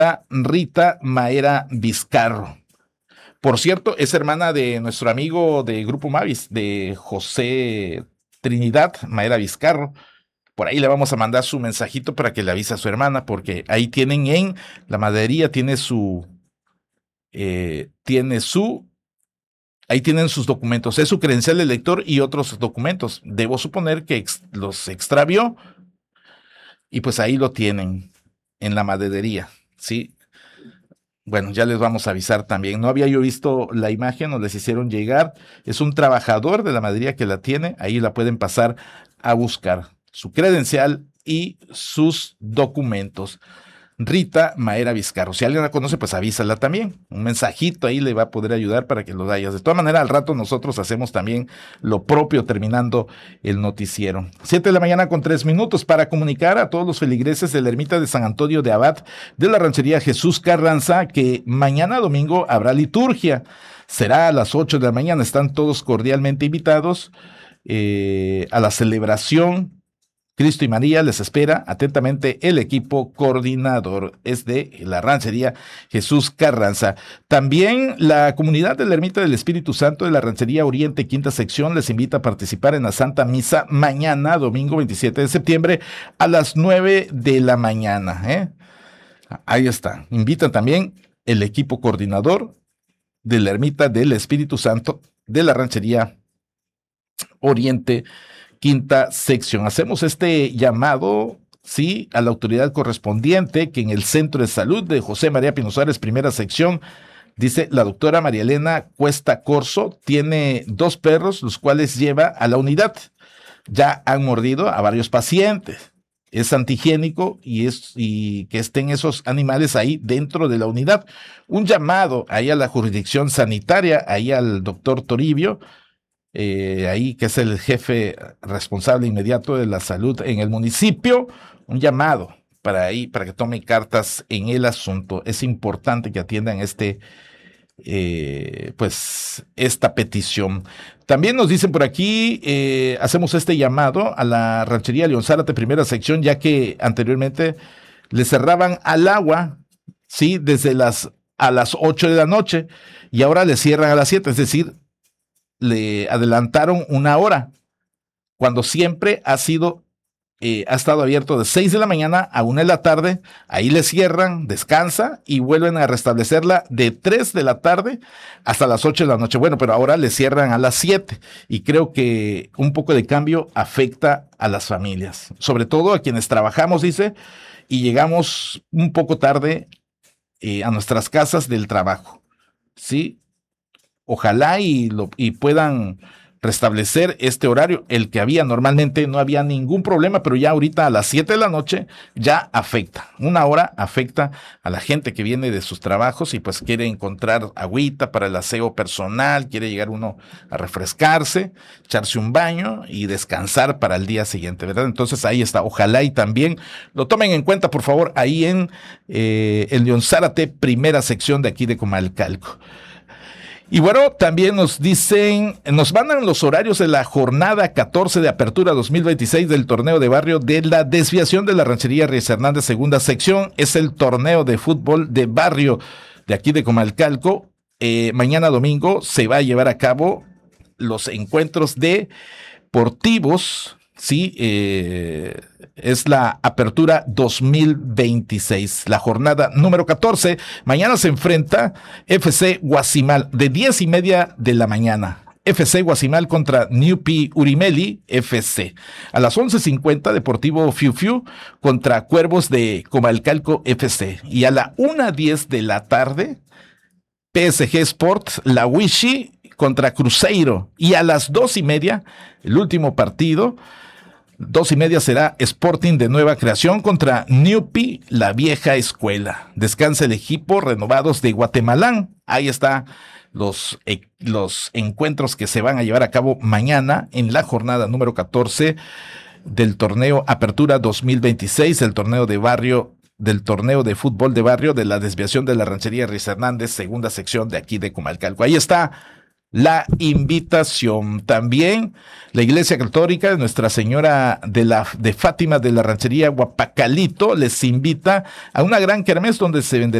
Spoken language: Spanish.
Rita Maera Vizcarro. Por cierto, es hermana de nuestro amigo de Grupo Mavis, de José Trinidad Maera Vizcarro. Por ahí le vamos a mandar su mensajito para que le avise a su hermana, porque ahí tienen en la maderería, ahí tienen sus documentos, es su credencial de lector y otros documentos. Debo suponer que los extravió y pues ahí lo tienen en la maderería, ¿sí? Bueno, ya les vamos a avisar también. No había yo visto la imagen, nos les hicieron llegar. Es un trabajador de la maderería que la tiene. Ahí la pueden pasar a buscar. Su credencial y sus documentos. Rita Maera Vizcarro. Si alguien la conoce, pues avísala también. Un mensajito ahí le va a poder ayudar para que lo vayas. De todas maneras, al rato nosotros hacemos también lo propio terminando el noticiero. 7:03 para comunicar a todos los feligreses de la ermita de San Antonio de Abad de la ranchería Jesús Carranza que mañana domingo habrá liturgia. Será a las 8 de la mañana. Están todos cordialmente invitados a la celebración. Cristo y María les espera atentamente el equipo coordinador, es de la ranchería Jesús Carranza. También la comunidad de la Ermita del Espíritu Santo de la ranchería Oriente, quinta sección, les invita a participar en la Santa Misa mañana, domingo 27 de septiembre, a las 9 de la mañana. Ahí está. Invitan también el equipo coordinador de la Ermita del Espíritu Santo de la ranchería Oriente, quinta sección. Hacemos este llamado, sí, a la autoridad correspondiente, que en el Centro de Salud de José María Pino Suárez, primera sección, dice la doctora María Elena Cuesta Corso, tiene 2 perros, los cuales lleva a la unidad. Ya han mordido a varios pacientes. Es antihigiénico y que estén esos animales ahí dentro de la unidad. Un llamado ahí a la jurisdicción sanitaria, ahí al doctor Toribio, ahí que es el jefe responsable inmediato de la salud en el municipio, un llamado para que tome cartas en el asunto. Es importante que atiendan esta petición. También nos dicen por aquí, hacemos este llamado a la ranchería León Zárate, primera sección, ya que anteriormente le cerraban al agua, sí, a las 8 de la noche, y ahora le cierran a las 7, es decir, le adelantaron 1 hora, cuando siempre ha estado abierto de 6 de la mañana a 1 de la tarde, ahí le cierran, descansa y vuelven a restablecerla de 3 de la tarde hasta las 8 de la noche. Bueno, pero ahora le cierran a las 7 y creo que un poco de cambio afecta a las familias, sobre todo a quienes trabajamos, dice, y llegamos un poco tarde a nuestras casas del trabajo, ¿sí? Ojalá y puedan restablecer este horario, el que había normalmente no había ningún problema, pero ya ahorita a las 7 de la noche ya afecta, 1 hora afecta a la gente que viene de sus trabajos y pues quiere encontrar agüita para el aseo personal, quiere llegar uno a refrescarse, echarse un baño y descansar para el día siguiente, ¿verdad? Entonces ahí está, ojalá y también lo tomen en cuenta, por favor, ahí en el León Zárate, primera sección de aquí de Comalcalco. Y bueno, también nos mandan los horarios de la jornada 14 de apertura 2026 del torneo de barrio de la desviación de la ranchería Reyes Hernández, segunda sección. Es el torneo de fútbol de barrio de aquí de Comalcalco. Mañana domingo se va a llevar a cabo los encuentros deportivos, sí, es la apertura 2026, la jornada número 14. Mañana se enfrenta FC Guasimal de 10:30 de la mañana. FC Guasimal contra Newpi Urimeli FC. A las 11:50, Deportivo Fiu Fiu contra Cuervos de Comalcalco FC. Y a la 1:10 de la tarde, PSG Sports, La Wishi contra Cruzeiro. Y a las 2:30, el último partido, 2:30 será Sporting de Nueva Creación contra Newpi, la vieja escuela. Descansa el equipo renovados de Guatemalán. Ahí está los encuentros que se van a llevar a cabo mañana en la jornada número 14 del torneo Apertura 2026, el torneo de barrio, del torneo de fútbol de barrio de la desviación de la ranchería Reyes Hernández, segunda sección de aquí de Comalcalco. Ahí está la invitación. También la Iglesia Católica de Nuestra Señora de Fátima de la Ranchería Guapacalito les invita a una gran kermés donde se venderá